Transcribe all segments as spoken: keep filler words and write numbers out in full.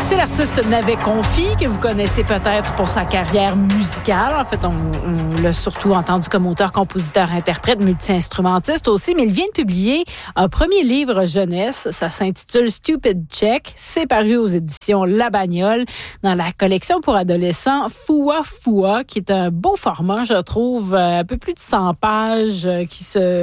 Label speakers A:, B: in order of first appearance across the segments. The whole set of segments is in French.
A: C'est l'artiste Navet Confi, que vous connaissez peut-être pour sa carrière musicale. En fait, on, on l'a surtout entendu comme auteur, compositeur, interprète, multi-instrumentiste aussi, mais il vient de publier un premier livre jeunesse. Ça s'intitule Stupid Check. C'est paru aux éditions La Bagnole dans la collection pour adolescents Foua Foua, qui est un beau format, je trouve, un peu plus de cent pages, qui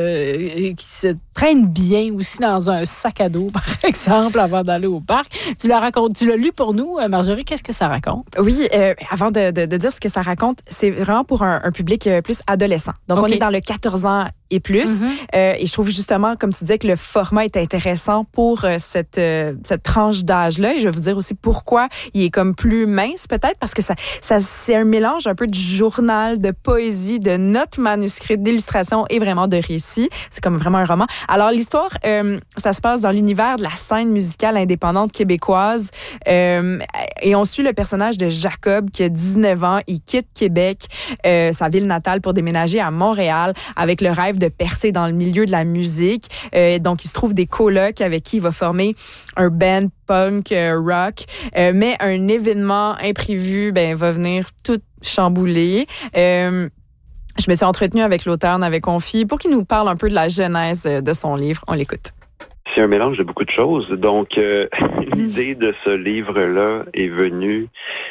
A: se, qui se traîne bien aussi dans un sac à dos, par exemple, avant d'aller au parc. Tu l'as raconté, tu l'as lu pour nous, Marjorie. Qu'est-ce que ça raconte?
B: Oui, euh, avant de, de, de dire ce que ça raconte, c'est vraiment pour un, un public plus adolescent. Donc, okay. On est dans le quatorze ans et plus. Mm-hmm. Euh, et je trouve justement, comme tu disais, que le format est intéressant pour euh, cette, euh, cette tranche d'âge-là. Et je vais vous dire aussi pourquoi il est comme plus mince, peut-être, parce que ça, ça, c'est un mélange un peu de journal, de poésie, de notes manuscrites, d'illustrations et vraiment de récits. C'est comme vraiment un roman. Alors, l'histoire, euh, ça se passe dans l'univers de la scène musicale indépendante québécoise. Euh, et on suit le personnage de Jacob, qui a dix-neuf ans. Il quitte Québec, euh, sa ville natale, pour déménager à Montréal avec le rêve de percer dans le milieu de la musique. Euh, donc, il se trouve des colocs avec qui il va former un band punk euh, rock. Euh, mais un événement imprévu ben, va venir tout chambouler. Euh, je me suis entretenue avec l'auteur Navet Confi pour qu'il nous parle un peu de la genèse de son livre. On l'écoute.
C: C'est un mélange de beaucoup de choses. Donc, euh, l'idée de ce livre-là est venue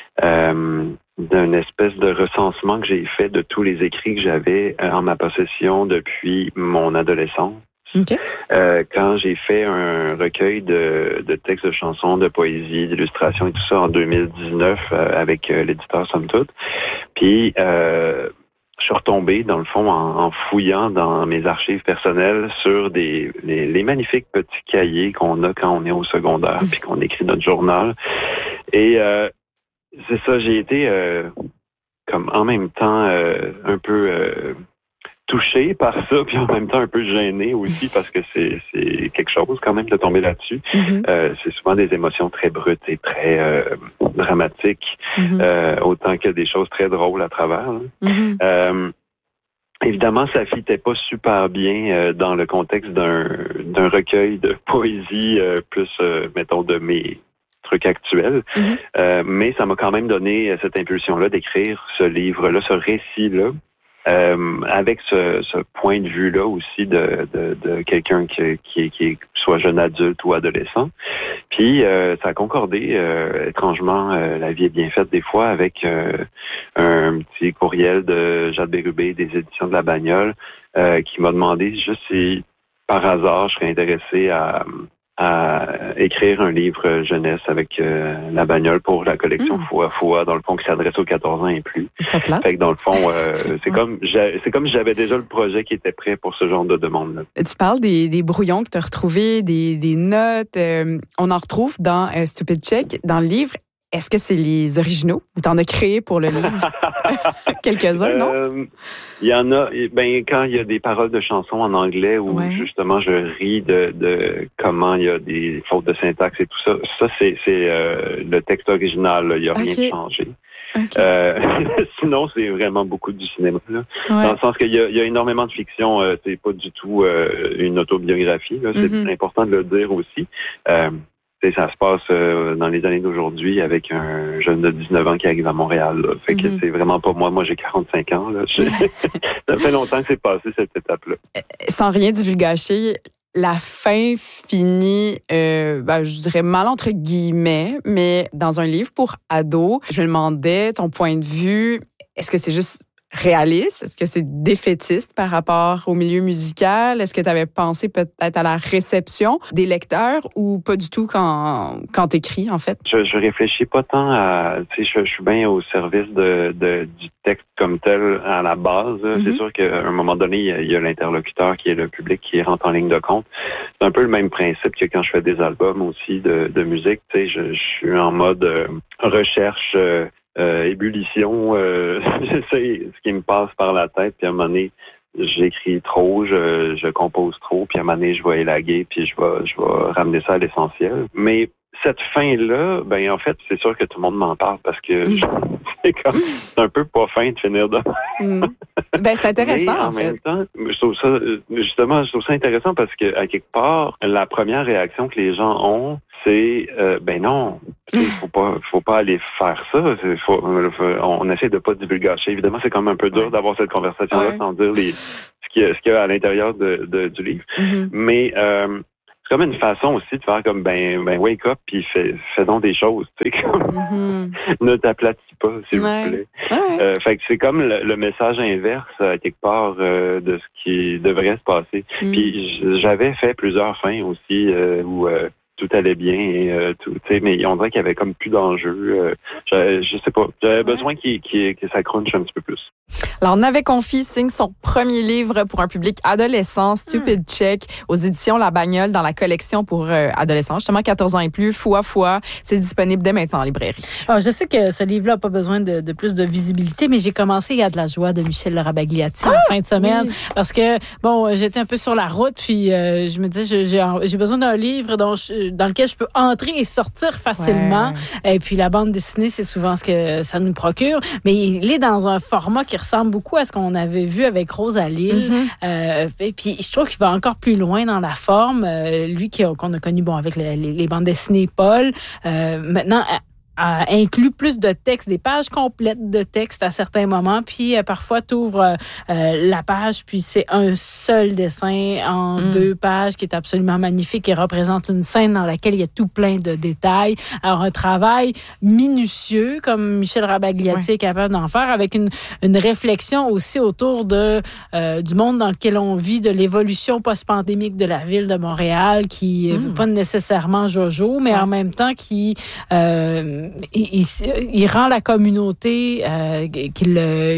C: euh, d'une espèce de recensement que j'ai fait de tous les écrits que j'avais en ma possession depuis mon adolescence. Okay. Euh, quand j'ai fait un recueil de, de textes de chansons, de poésie, d'illustrations et tout ça en deux mille dix-neuf euh, avec euh, l'éditeur Somme Toute. Puis, euh, je suis retombé, dans le fond, en, en fouillant dans mes archives personnelles sur des les, les magnifiques petits cahiers qu'on a quand on est au secondaire, puis qu'on écrit notre journal. Et euh, c'est ça, j'ai été euh, comme en même temps euh, un peu euh, touché par ça, puis en même temps un peu gêné aussi, parce que c'est c'est quelque chose quand même de tomber là-dessus. Mm-hmm. Euh, c'est souvent des émotions très brutes et très euh, dramatiques, mm-hmm. euh, autant que des choses très drôles à travers. Mm-hmm. Euh, évidemment, ça fitait pas super bien euh, dans le contexte d'un d'un recueil de poésie, euh, plus, euh, mettons, de mes trucs actuels. Mm-hmm. Euh, mais ça m'a quand même donné cette impulsion-là d'écrire ce livre-là, ce récit-là. Euh, avec ce, ce point de vue-là aussi de, de, de quelqu'un qui, qui, qui est soit jeune adulte ou adolescent. Puis euh, ça a concordé, euh, étrangement, euh, la vie est bien faite des fois, avec euh, un petit courriel de Jade Bérubé des éditions de La Bagnole euh, qui m'a demandé juste si par hasard je serais intéressé à à écrire un livre jeunesse avec euh, La Bagnole pour la collection mmh. Foua Foua, dans le fond, qui s'adresse aux quatorze ans et plus. Fait que dans le fond, euh, c'est ouais. comme c'est comme si j'avais déjà le projet qui était prêt pour ce genre de demande-là.
B: Tu parles des, des brouillons que tu as retrouvés, des, des notes. Euh, on en retrouve dans euh, Stupid Check, dans le livre. Est-ce que c'est les originaux ou t'en as créé pour le livre? Quelques-uns, non?
C: Il euh, y en a, ben, quand il y a des paroles de chansons en anglais où ouais. justement je ris de, de comment il y a des fautes de syntaxe et tout ça, ça c'est, c'est euh, le texte original, il n'y a okay. rien de changé. Okay. Euh, sinon, c'est vraiment beaucoup du cinéma, là. Ouais. Dans le sens qu'il y a, il y a énormément de fiction, euh, c'est pas du tout euh, une autobiographie, là. C'est mm-hmm. important de le dire aussi. Euh, Ça se passe euh, dans les années d'aujourd'hui avec un jeune de dix-neuf ans qui arrive à Montréal. Là. Fait que mm-hmm. c'est vraiment pas moi. Moi, j'ai quarante-cinq ans. Là. Ça fait longtemps que c'est passé, cette étape-là.
B: Sans rien divulgacher, la fin finit, euh, ben, je dirais mal entre guillemets, mais dans un livre pour ados. Je me demandais ton point de vue. Est-ce que c'est juste réaliste? Est-ce que c'est défaitiste par rapport au milieu musical? Est-ce que tu avais pensé peut-être à la réception des lecteurs ou pas du tout quand, quand tu écris, en fait?
C: Je, je réfléchis pas tant à... Tu sais, je, je suis bien au service de, de, du texte comme tel à la base. Mm-hmm. C'est sûr qu'à un moment donné, il y, a, il y a l'interlocuteur qui est le public qui rentre en ligne de compte. C'est un peu le même principe que quand je fais des albums aussi de, de musique. Tu sais, je, je suis en mode euh, recherche... Euh, Euh, ébullition, euh, j'essaie ce qui me passe par la tête, puis à un moment donné, j'écris trop, je, je compose trop, puis à un moment donné, je vais élaguer, puis je vais, je vais ramener ça à l'essentiel. Mais cette fin-là, ben en fait, c'est sûr que tout le monde m'en parle parce que je, c'est comme c'est un peu pas fin de finir de
B: mm. Ben c'est intéressant.
C: Mais en, en fait. même temps, je trouve ça justement, je trouve ça intéressant parce que à quelque part, la première réaction que les gens ont, c'est euh, ben non. Il faut pas, faut pas aller faire ça. Faut, on essaie de pas divulgacher. Évidemment, c'est quand même un peu dur ouais. d'avoir cette conversation-là ouais. sans dire les, ce qu'il y a, ce qu'il y a à l'intérieur de, de, du livre. Mm-hmm. Mais euh, c'est comme une façon aussi de faire comme ben, ben wake up puis fais, fais donc des choses. Tu sais, comme mm-hmm. ne t'aplatis pas, s'il ouais. vous plaît. Ouais. Euh, fait que c'est comme le, le message inverse à quelque part euh, de ce qui devrait se passer. Mm. Puis j'avais fait plusieurs fins aussi euh, où euh, tout allait bien et euh, tout, tu sais, mais on dirait qu'il y avait comme plus d'enjeux. Euh, je, je sais pas. J'avais ouais. besoin qu'il, qu'il, que ça crunche un petit peu plus.
B: Alors, Navet Confi signe son premier livre pour un public adolescent, Stupid hmm. Check, aux éditions La Bagnole, dans la collection pour euh, adolescents, justement quatorze ans et plus, fois fois. C'est disponible dès maintenant en librairie.
A: Alors, je sais que ce livre-là n'a pas besoin de, de plus de visibilité, mais j'ai commencé Il y a de la joie de Michel Rabagliati ah, en fin de semaine, oui. parce que, bon, j'étais un peu sur la route, puis euh, je me disais, j'ai, j'ai besoin d'un livre dont je, dans lequel je peux entrer et sortir facilement. Ouais. Et puis, la bande dessinée, c'est souvent ce que ça nous procure, mais il est dans un format qui ressemble beaucoup à ce qu'on avait vu avec Rosa Lille. Mm-hmm. Euh, et puis, je trouve qu'il va encore plus loin dans la forme. Euh, lui qui, qu'on a connu bon, avec les, les, les bandes dessinées Paul. Euh, maintenant, a inclut plus de textes, des pages complètes de textes à certains moments, puis euh, parfois tu ouvres euh, la page, puis c'est un seul dessin en mm. deux pages qui est absolument magnifique et représente une scène dans laquelle il y a tout plein de détails. Alors un travail minutieux comme Michel Rabagliati ouais. est capable d'en faire, avec une, une réflexion aussi autour de euh, du monde dans lequel on vit, de l'évolution post-pandémique de la ville de Montréal, qui n'est mm. pas nécessairement jojo, mais ouais. en même temps qui euh, Il, il, il rend la communauté euh, qu'il,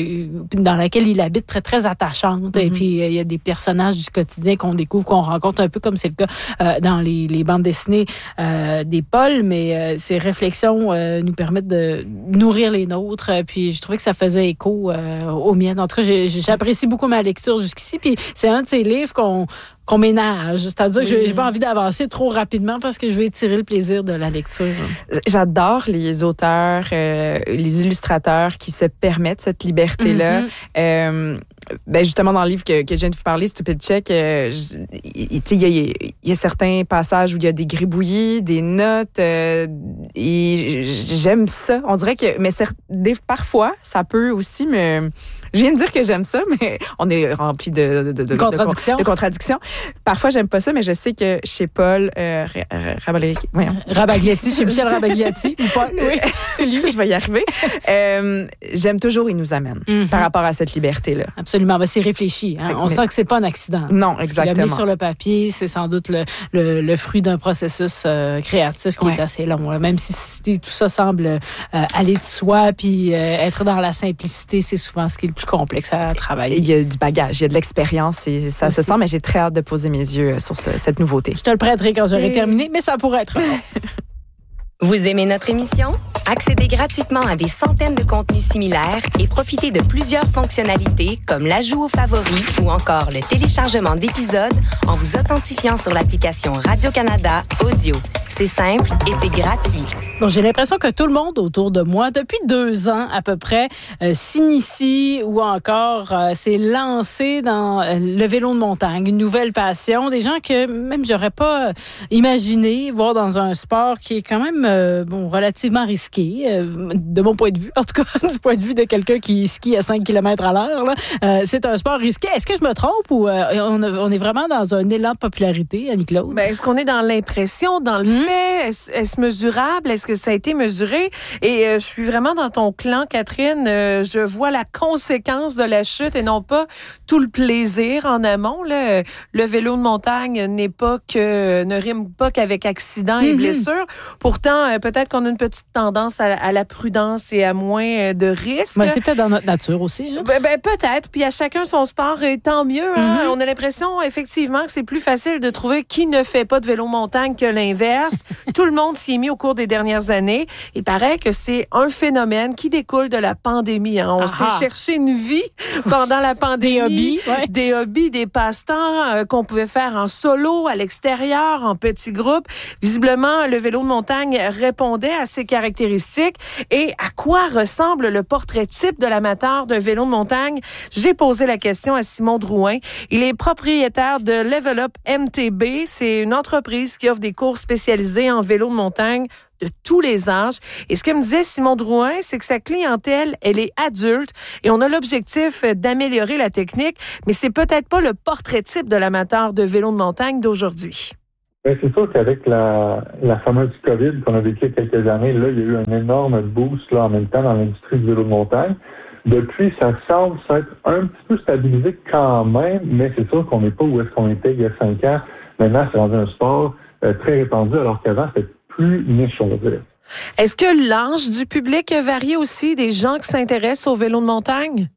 A: dans laquelle il habite très, très attachante. Mm-hmm. Et puis, il y a des personnages du quotidien qu'on découvre, qu'on rencontre un peu comme c'est le cas euh, dans les, les bandes dessinées euh, des Paul. Mais euh, ces réflexions euh, nous permettent de nourrir les nôtres. Puis, je trouvais que ça faisait écho euh, aux miennes. En tout cas, j'ai, j'apprécie beaucoup ma lecture jusqu'ici. Puis, c'est un de ces livres qu'on qu'on ménage. C'est-à-dire que je n'ai pas envie d'avancer trop rapidement parce que je veux étirer le plaisir de la lecture.
B: J'adore les auteurs, euh, les illustrateurs qui se permettent cette liberté-là. Mm-hmm. Euh, ben justement, dans le livre que, que je viens de vous parler, Stupid Check, euh, il y, y, y a certains passages où il y a des gribouillis, des notes, euh, et j'aime ça. On dirait que, mais certes, des, parfois, ça peut aussi me... Je viens de dire que j'aime ça, mais on est rempli de, de, de, de,
A: contradictions.
B: de, de contradictions. Parfois, j'aime pas ça, mais je sais que chez Paul euh,
A: Rabagliati, chez Michel Rabagliati, ou Paul, oui, c'est lui.
B: Je vais y arriver. Euh, j'aime toujours il nous amène mm-hmm. par rapport à cette liberté-là.
A: Absolument. Ben, c'est réfléchi. Hein? On mais, sent que c'est pas un accident.
B: Non, exactement.
A: Ce qu'il a mis sur le papier, c'est sans doute le, le, le fruit d'un processus euh, créatif qui ouais. est assez long. Là. Même si, si tout ça semble euh, aller de soi, puis euh, être dans la simplicité, c'est souvent ce qui est le plus complexe à travailler.
B: Il y a du bagage, il y a de l'expérience et ça Aussi. se sent, mais j'ai très hâte de poser mes yeux sur ce, cette nouveauté.
A: Je te le prêterai quand j'aurai et... terminé, mais ça pourrait être
D: Vous aimez notre émission? Accédez gratuitement à des centaines de contenus similaires et profitez de plusieurs fonctionnalités comme l'ajout aux favoris ou encore le téléchargement d'épisodes en vous authentifiant sur l'application Radio-Canada Audio. C'est simple et c'est gratuit.
A: Bon, j'ai l'impression que tout le monde autour de moi, depuis deux ans à peu près, euh, s'initie ou encore euh, s'est lancé dans euh, le vélo de montagne, une nouvelle passion. Des gens que même j'aurais pas imaginé voir dans un sport qui est quand même euh, bon relativement risqué, euh, de mon point de vue, en tout cas du point de vue de quelqu'un qui skie à cinq kilomètres à l'heure. Là. Euh, c'est un sport risqué. Est-ce que je me trompe ou euh, on, a, on est vraiment dans un élan de popularité, Annie-Claude?
E: Ben, est-ce qu'on est dans l'impression, dans le mmh. fait? Est-ce, est-ce mesurable? Est-ce que ça a été mesuré? Et euh, je suis vraiment dans ton clan, Catherine. Euh, je vois la conséquence de la chute et non pas tout le plaisir en amont. Là. Le vélo de montagne n'est pas que, ne rime pas qu'avec accident et mmh. blessure. Pourtant, euh, peut-être qu'on a une petite tendance à, à la prudence et à moins de risques.
A: Ben, c'est peut-être dans notre nature aussi. Hein?
E: Ben, ben, peut-être. Puis à chacun son sport, et tant mieux. Hein? Mm-hmm. On a l'impression, effectivement, que c'est plus facile de trouver qui ne fait pas de vélo montagne que l'inverse. Tout le monde s'y est mis au cours des dernières années. Il paraît que c'est un phénomène qui découle de la pandémie. Hein? On Aha. s'est cherché une vie pendant la pandémie.
A: Des hobbies. Ouais.
E: Des hobbies, des passe-temps euh, qu'on pouvait faire en solo, à l'extérieur, en petits groupes. Visiblement, le vélo de montagne répondait à ces caractéristiques et à quoi ressemble le portrait type de l'amateur de vélo de montagne? J'ai posé la question à Simon Drouin. Il est propriétaire de Level Up M T B. C'est une entreprise qui offre des cours spécialisés en vélo de montagne de tous les âges. Et ce que me disait Simon Drouin, c'est que sa clientèle, elle est adulte et on a l'objectif d'améliorer la technique, mais c'est peut-être pas le portrait type de l'amateur de vélo de montagne d'aujourd'hui.
F: Bien, c'est sûr qu'avec la, la fameuse COVID qu'on a vécue il y a quelques années, là, il y a eu un énorme boost là, en même temps dans l'industrie du vélo de montagne. Depuis, ça semble s'être un petit peu stabilisé quand même, mais c'est sûr qu'on n'est pas où est-ce qu'on était il y a cinq ans. Maintenant, c'est rendu un sport euh, très répandu, alors qu'avant, c'était plus niche, on va dire.
E: Est-ce que l'âge du public varie aussi des gens qui s'intéressent au vélo de montagne?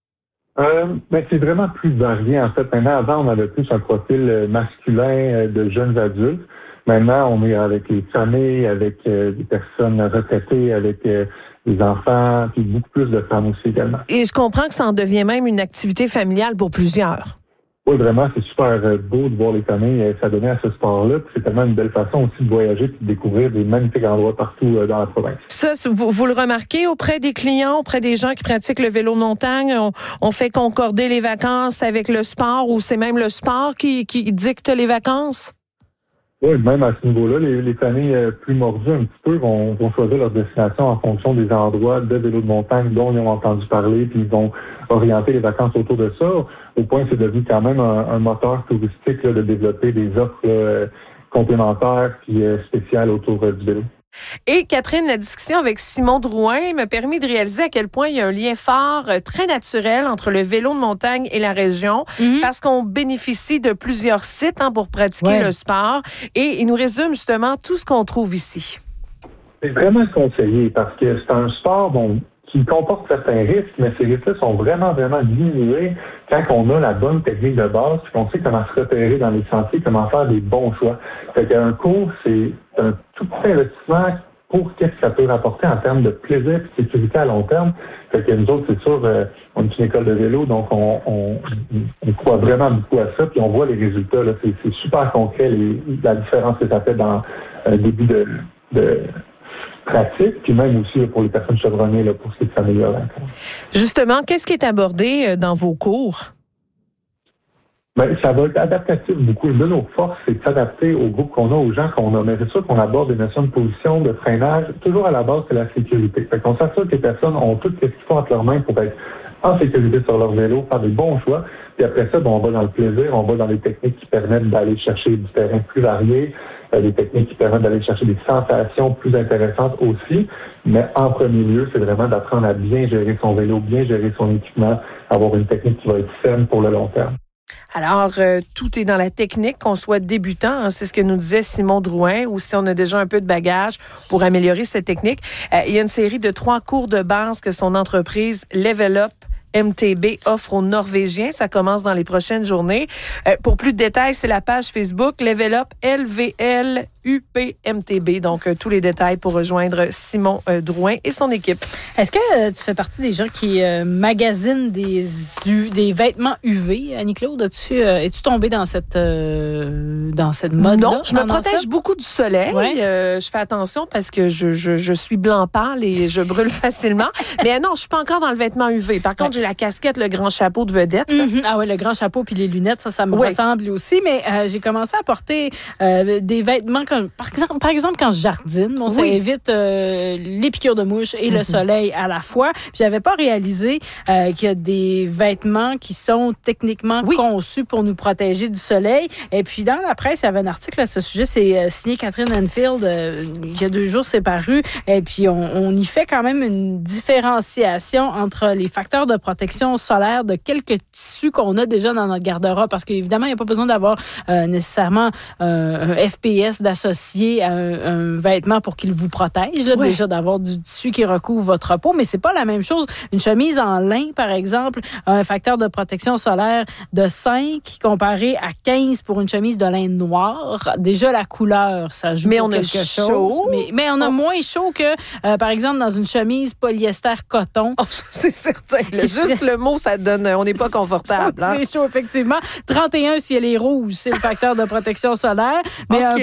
F: Euh, ben, c'est vraiment plus varié. En fait, maintenant, avant, on avait plus un profil masculin de jeunes adultes. Maintenant, on est avec les familles, avec euh, des personnes retraitées, avec euh, des enfants, puis beaucoup plus de femmes aussi également.
E: Et je comprends que ça en devient même une activité familiale pour plusieurs.
F: Oui, vraiment, c'est super beau de voir les familles s'adonner à ce sport-là. Puis c'est tellement une belle façon aussi de voyager et de découvrir des magnifiques endroits partout dans la province.
E: Ça, vous, vous le remarquez auprès des clients, auprès des gens qui pratiquent le vélo de montagne? On, on fait concorder les vacances avec le sport ou c'est même le sport qui, qui dicte les vacances?
F: Oui, même à ce niveau-là, les, les familles plus mordues un petit peu vont, vont choisir leur destination en fonction des endroits de vélo de montagne dont ils ont entendu parler, puis ils vont orienter les vacances autour de ça. Au point, c'est devenu quand même un, un moteur touristique là, de développer des offres là, complémentaires puis euh, spéciales autour euh, du vélo.
E: Et Catherine, la discussion avec Simon Drouin m'a permis de réaliser à quel point il y a un lien fort, très naturel entre le vélo de montagne et la région, mm-hmm. parce qu'on bénéficie de plusieurs sites hein, pour pratiquer ouais. le sport. Et il nous résume justement tout ce qu'on trouve ici.
F: C'est vraiment conseillé parce que c'est un sport bon, qui comporte certains risques, mais ces risques-là sont vraiment, vraiment diminués quand on a la bonne technique de base, puis qu'on sait comment se repérer dans les sentiers, comment faire des bons choix. Fait qu'un cours, c'est un tout petit investissement pour qu'est-ce que ça peut rapporter en termes de plaisir et de sécurité à long terme. Fait que nous autres, c'est sûr, euh, on est une école de vélo, donc on, on, on croit vraiment beaucoup à ça, puis on voit les résultats. Là, c'est, c'est super concret, les, la différence que ça fait dans un début de... de pratique, puis même aussi là, pour les personnes chevronnées là, pour ce qui est de s'améliorer encore.
E: Justement, qu'est-ce qui est abordé dans vos cours?
F: Ben, ça va être adaptatif beaucoup. Une de nos forces, c'est de s'adapter au groupe qu'on a, aux gens qu'on a. Mais c'est sûr qu'on aborde des notions de position, de freinage. Toujours à la base, c'est la sécurité. Fait qu'on s'assure que les personnes ont tout ce qu'il faut entre leurs mains pour être en sécurité sur leur vélo, faire des bons choix. Puis après ça, ben, on va dans le plaisir, on va dans les techniques qui permettent d'aller chercher du terrain plus varié, euh, des techniques qui permettent d'aller chercher des sensations plus intéressantes aussi. Mais en premier lieu, c'est vraiment d'apprendre à bien gérer son vélo, bien gérer son équipement, avoir une technique qui va être saine pour le long terme.
E: Alors, euh, tout est dans la technique, qu'on soit débutant, hein, c'est ce que nous disait Simon Drouin, ou si on a déjà un peu de bagage pour améliorer cette technique. Euh, il y a une série de trois cours de base que son entreprise Level Up M T B offre aux Norvégiens. Ça commence dans les prochaines journées. Euh, pour plus de détails, c'est la page Facebook Level Up L V L U P M T B. Donc, euh, tous les détails pour rejoindre Simon euh, Drouin et son équipe.
A: Est-ce que euh, tu fais partie des gens qui euh, magasinent des, U, des vêtements U V, Annie-Claude? As-tu, euh, es-tu tombée dans cette, euh, dans cette mode-là?
E: Non, je me protège beaucoup du soleil. Ouais. Euh, je fais attention parce que je, je, je suis blanc pâle et je brûle facilement. Mais non, je suis pas encore dans le vêtement U V. Par contre, ouais. j'ai la casquette, le grand chapeau de vedette.
A: Mm-hmm. Ah oui, le grand chapeau puis les lunettes, ça, ça me ouais. ressemble aussi. Mais euh, j'ai commencé à porter euh, des vêtements comme, par exemple, par exemple, quand je jardine, bon, ça oui. évite euh, les piqûres de mouches et mm-hmm. le soleil à la fois. Puis j'avais pas réalisé euh, qu'il y a des vêtements qui sont techniquement oui. conçus pour nous protéger du soleil. Et puis dans la presse, il y avait un article à ce sujet, c'est euh, signé Catherine Enfield, euh, il y a deux jours, c'est paru. Et puis on, on y fait quand même une différenciation entre les facteurs de protection solaire de quelques tissus qu'on a déjà dans notre garde-robe, parce qu'évidemment, il n'y a pas besoin d'avoir euh, nécessairement euh, un F P S d'associer à un, un vêtement pour qu'il vous protège, là, oui. déjà d'avoir du tissu qui recouvre votre peau, mais c'est pas la même chose. Une chemise en lin, par exemple, a un facteur de protection solaire de cinq comparé à quinze pour une chemise de lin noir. Déjà, la couleur, ça joue
E: mais
A: pour
E: on
A: quelque
E: a
A: chose.
E: Chaud.
A: Mais, mais on a oh. moins chaud que, euh, par exemple, dans une chemise polyester coton.
E: Oh, c'est certain. Le, juste le mot, ça donne... On n'est pas confortable.
A: Hein? C'est chaud, effectivement. trente et un si elle est rouge, c'est le facteur de protection solaire. Mais okay. un polo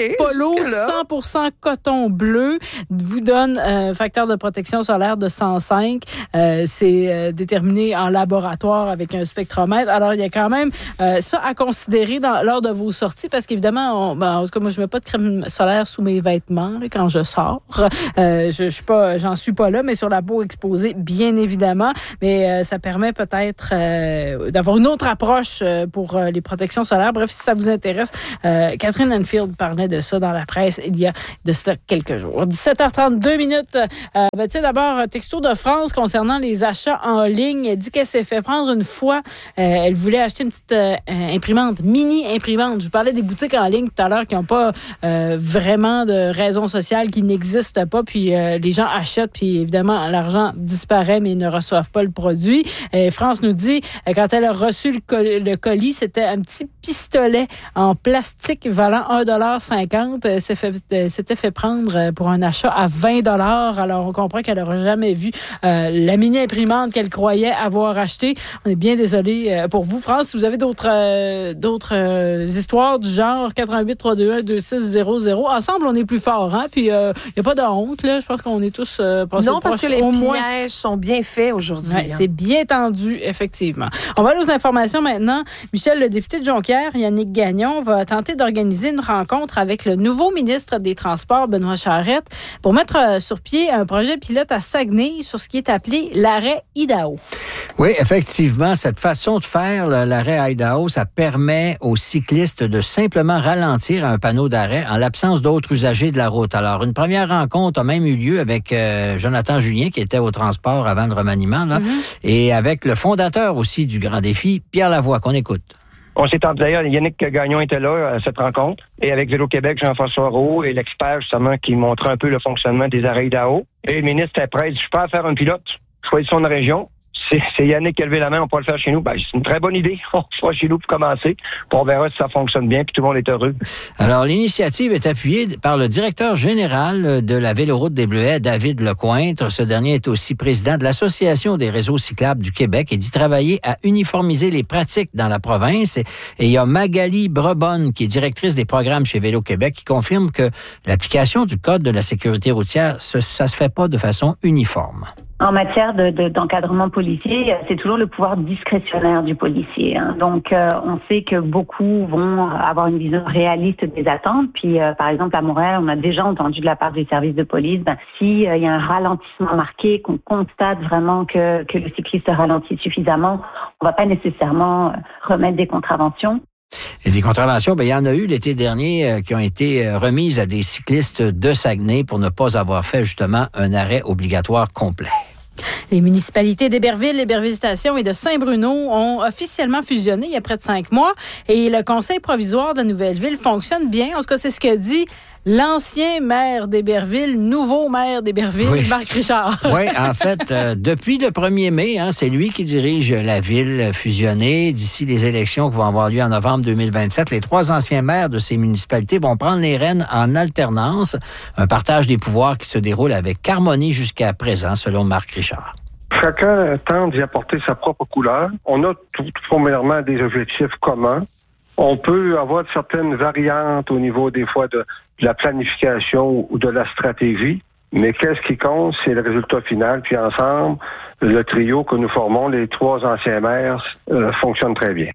A: l'eau cent pour cent coton bleu vous donne un facteur de protection solaire de cent cinq. Euh, c'est euh, déterminé en laboratoire avec un spectromètre. Alors, il y a quand même euh, ça à considérer dans, lors de vos sorties parce qu'évidemment, on, ben, en tout cas, moi, je mets pas de crème solaire sous mes vêtements là, quand je sors. Euh, je, je suis pas, j'en suis pas là, mais sur la peau exposée, bien évidemment. Mais euh, ça permet peut-être euh, d'avoir une autre approche euh, pour euh, les protections solaires. Bref, si ça vous intéresse, euh, Catherine Enfield parlait de ça dans la presse il y a de cela quelques jours. dix-sept heures trente-deux minutes. Euh, ben, tu sais, d'abord, texto de France concernant les achats en ligne. Elle dit qu'elle s'est fait prendre une fois. Euh, elle voulait acheter une petite euh, imprimante, mini-imprimante. Je vous parlais des boutiques en ligne tout à l'heure qui n'ont pas euh, vraiment de raison sociale, qui n'existent pas. Puis euh, les gens achètent, puis évidemment, l'argent disparaît, mais ils ne reçoivent pas le produit. Et France nous dit, euh, quand elle a reçu le, col- le colis, c'était un petit pistolet en plastique valant un dollar cinquante. Elle s'est fait, elle s'était fait prendre pour un achat à vingt dollars. Alors, on comprend qu'elle n'aura jamais vu euh, la mini-imprimante qu'elle croyait avoir achetée. On est bien désolé euh, pour vous, France. Si vous avez d'autres, euh, d'autres euh, histoires du genre quatre-vingt-huit trois deux un deux six zéro zéro, ensemble, on est plus fort. Hein? Puis, il euh, n'y a pas de honte. Là. Je pense qu'on est tous euh, passés
E: Non, parce
A: proches,
E: que les
A: au
E: pièges
A: moins.
E: sont bien faits aujourd'hui.
A: Ouais,
E: hein.
A: C'est bien tendu, effectivement. On va aller aux informations maintenant. Michel, le député de Jonquière, Yannick Gagnon, va tenter d'organiser une rencontre avec le nouveau ministre des Transports, Benoît Charette, pour mettre sur pied un projet pilote à Saguenay sur ce qui est appelé l'arrêt Idaho.
G: Oui, effectivement, cette façon de faire l'arrêt Idaho, ça permet aux cyclistes de simplement ralentir à un panneau d'arrêt en l'absence d'autres usagers de la route. Alors, une première rencontre a même eu lieu avec euh, Jonathan Julien, qui était au transport avant le remaniement, là, mm-hmm. et avec le fondateur aussi du Grand Défi, Pierre Lavoie, qu'on écoute.
H: On s'est entendu d'ailleurs, Yannick Gagnon était là à cette rencontre, et avec Vélo-Québec, Jean-François Roux et l'expert justement qui montrait un peu le fonctionnement des arrêts Idaho. Et le ministre est prêt, il dit, je peux faire un pilote, choisir son région. C'est, c'est Yannick qui a levé la main, on pourra le faire chez nous. Ben, c'est une très bonne idée. On le fera chez nous pour commencer. Puis on verra si ça fonctionne bien, puis tout le monde est heureux.
G: Alors, l'initiative est appuyée par le directeur général de la Véloroute des Bleuets, David Lecointre. Ce dernier est aussi président de l'Association des réseaux cyclables du Québec et dit travailler à uniformiser les pratiques dans la province. Et il y a Magali Brebonne, qui est directrice des programmes chez Vélo-Québec, qui confirme que l'application du Code de la sécurité routière, ça, ça se fait pas de façon uniforme.
I: En matière de, de, d'encadrement policier, c'est toujours le pouvoir discrétionnaire du policier. Hein. Donc, euh, on sait que beaucoup vont avoir une vision réaliste des attentes. Puis, euh, par exemple, à Montréal, on a déjà entendu de la part des services de police, ben, s'il euh, y a un ralentissement marqué, qu'on constate vraiment que, que le cycliste ralentit suffisamment, on va pas nécessairement remettre des contraventions.
G: Et des contraventions, ben, il y en a eu l'été dernier euh, qui ont été euh, remises à des cyclistes de Saguenay pour ne pas avoir fait justement un arrêt obligatoire complet.
A: Les municipalités d'Héberville, l'Héberville-Station et de Saint-Bruno ont officiellement fusionné il y a près de cinq mois et le conseil provisoire de la Nouvelle-Ville fonctionne bien. En tout cas, c'est ce que dit l'ancien maire d'Héberville, nouveau maire d'Héberville, oui. Marc Richard.
G: Oui, en fait, euh, depuis le premier mai, hein, c'est lui qui dirige la ville fusionnée. D'ici les élections qui vont avoir lieu en novembre deux mille vingt-sept, les trois anciens maires de ces municipalités vont prendre les rênes en alternance. Un partage des pouvoirs qui se déroule avec harmonie jusqu'à présent, selon Marc Richard.
F: Chacun tente d'y apporter sa propre couleur. On a tout premièrement des objectifs communs. On peut avoir certaines variantes au niveau des fois de, de la planification ou de la stratégie, mais qu'est-ce qui compte, c'est le résultat final. Puis ensemble, le trio que nous formons, les trois anciens maires, euh, fonctionne très bien.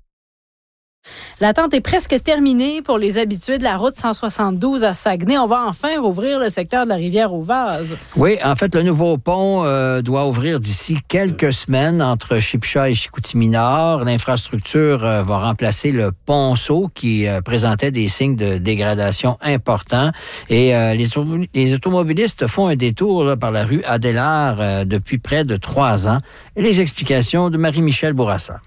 A: L'attente est presque terminée pour les habitués de la route cent soixante-douze à Saguenay. On va enfin rouvrir le secteur de la rivière aux Vases.
G: Oui, en fait, le nouveau pont euh, doit ouvrir d'ici quelques semaines entre Chipcha et Chicoutimi-Nord. L'infrastructure euh, va remplacer le ponceau qui euh, présentait des signes de dégradation importants. Et euh, les, auto- les automobilistes font un détour là, par la rue Adélard euh, depuis près de trois ans. Et les explications de Marie-Michel Bourassa.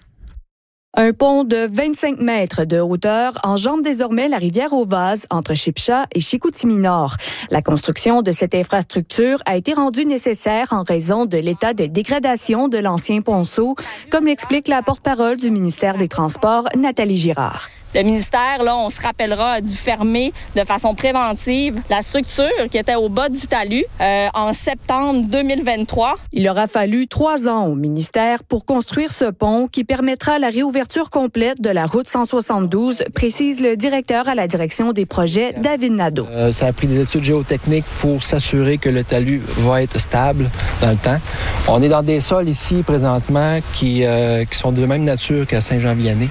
J: Un pont de vingt-cinq mètres de hauteur enjambe désormais la rivière aux Vases entre Chipcha et Chicoutimi-Nord. La construction de cette infrastructure a été rendue nécessaire en raison de l'état de dégradation de l'ancien ponceau, comme l'explique la porte-parole du ministère des Transports, Nathalie Girard.
K: Le ministère, là, on se rappellera, a dû fermer de façon préventive la structure qui était au bas du talus euh, en septembre deux mille vingt-trois.
J: Il aura fallu trois ans au ministère pour construire ce pont qui permettra la réouverture complète de la route cent soixante-douze, précise le directeur à la direction des projets, David Nadeau.
L: Euh, ça a pris des études géotechniques pour s'assurer que le talus va être stable dans le temps. On est dans des sols ici présentement qui, euh, qui sont de même nature qu'à Saint-Jean-Vianney.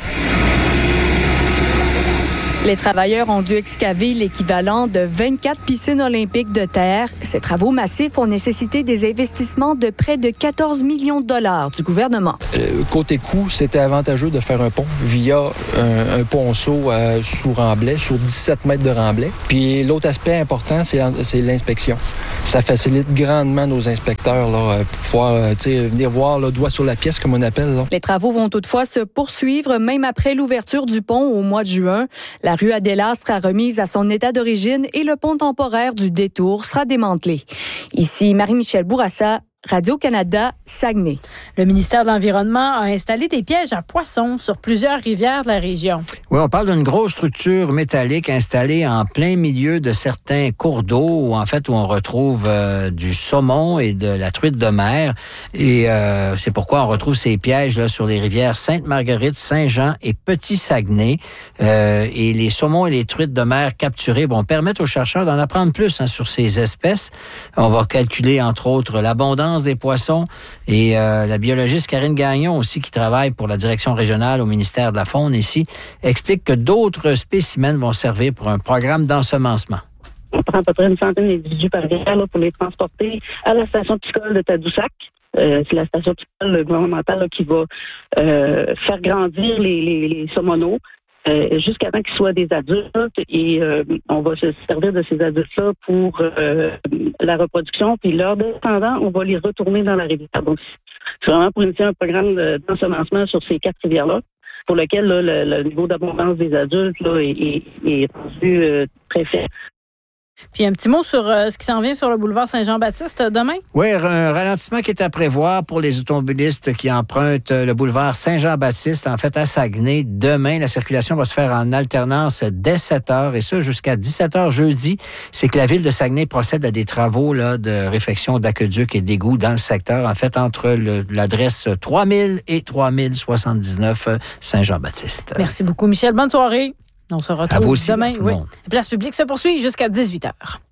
J: Les travailleurs ont dû excaver l'équivalent de vingt-quatre piscines olympiques de terre. Ces travaux massifs ont nécessité des investissements de près de quatorze millions de dollars du gouvernement.
L: Euh, côté coût, c'était avantageux de faire un pont via un, un ponceau euh, sous remblai, sur dix-sept mètres de remblai. Puis l'autre aspect important, c'est, c'est l'inspection. Ça facilite grandement nos inspecteurs là, pour pouvoir euh, venir voir le doigt sur la pièce, comme on appelle. Là.
J: Les travaux vont toutefois se poursuivre même après l'ouverture du pont au mois de juin. La rue Adélas sera remise à son état d'origine et le pont temporaire du détour sera démantelé. Ici, Marie-Michel Bourassa, Radio-Canada, Saguenay.
A: Le ministère de l'Environnement a installé des pièges à poissons sur plusieurs rivières de la région.
G: Oui, on parle d'une grosse structure métallique installée en plein milieu de certains cours d'eau, où, en fait, où on retrouve euh, du saumon et de la truite de mer. Et euh, c'est pourquoi on retrouve ces pièges là sur les rivières Sainte-Marguerite, Saint-Jean et Petit-Saguenay. Euh, et les saumons et les truites de mer capturées vont permettre aux chercheurs d'en apprendre plus hein, sur ces espèces. On va calculer, entre autres, l'abondance des poissons et euh, la biologiste Karine Gagnon aussi qui travaille pour la direction régionale au ministère de la Faune ici explique que d'autres spécimens vont servir pour un programme d'ensemencement.
M: On prend à peu près une centaine d'individus par rivière là, pour les transporter à la station piscicole de Tadoussac. Euh, c'est la station piscicole gouvernementale là, qui va euh, faire grandir les, les, les saumoneaux Euh, jusqu'à temps qu'ils soient des adultes et euh, on va se servir de ces adultes-là pour euh, la reproduction. Puis lors descendants, on va les retourner dans la rivière. Donc, c'est vraiment pour initier un programme d'ensemencement sur ces quatre rivières-là, pour lequel là, le, le niveau d'abondance des adultes là, est, est, est rendu euh, très faible.
A: Puis un petit mot sur euh, ce qui s'en vient sur le boulevard Saint-Jean-Baptiste euh, demain?
G: Oui, un ralentissement qui est à prévoir pour les automobilistes qui empruntent le boulevard Saint-Jean-Baptiste, en fait à Saguenay. Demain, la circulation va se faire en alternance dès sept heures et ça jusqu'à dix-sept heures jeudi. C'est que la ville de Saguenay procède à des travaux là, de réfection d'aqueduc et d'égouts dans le secteur, en fait entre le, l'adresse trois mille et trois mille soixante-dix-neuf Saint-Jean-Baptiste.
A: Merci beaucoup, Michel. Bonne soirée. On se retrouve
G: aussi,
A: demain. Oui.
G: La
A: Place publique se poursuit jusqu'à dix-huit heures.